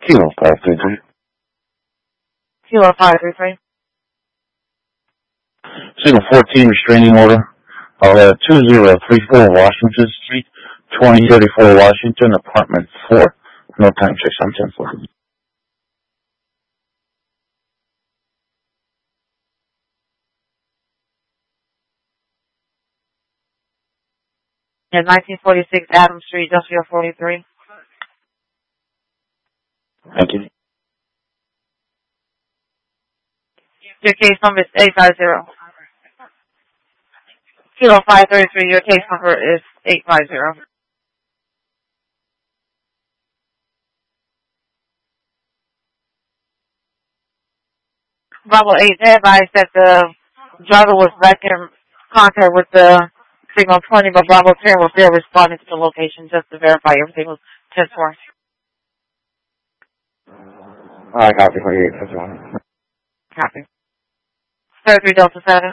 Kilo 533. Kilo 533. Signal 14 restraining order. 2034 Washington Street, 2034 Washington, apartment 4. No time check, I'm 10-4. At 1946 Adams Street, Industrial 43. Thank you. Your case number is 850. Kilo 533, your case number is 850. Bravo 8 advised that the driver was back in contact with the Signal 20, but Bravo 10 was there responding to the location just to verify everything was 10-4. I copy 28, that's one. Copy. 33 Delta 7.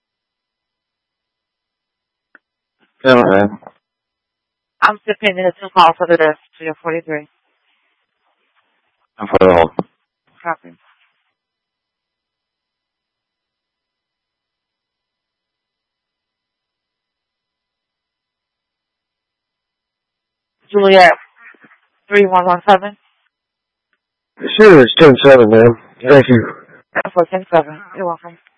7, man. I'm still pending the 2 calls for the desk to your 43. I'm for the hold. Copy. Juliet 3117. Sure, it's 10-7, man. Thank you. For 10-7. You're welcome.